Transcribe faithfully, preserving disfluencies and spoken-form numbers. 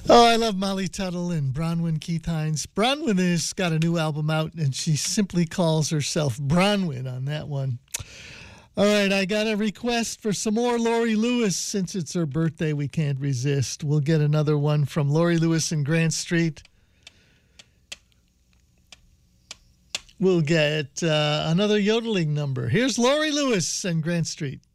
Oh, I love Molly Tuttle and Bronwyn Keith Hines. Bronwyn has got a new album out, and she simply calls herself Bronwyn on that one. All right, I got a request for some more Lori Lewis. Since it's her birthday, we can't resist. We'll get another one from Lori Lewis and Grant Street. We'll get uh, another yodeling number. Here's Lori Lewis and Grant Street.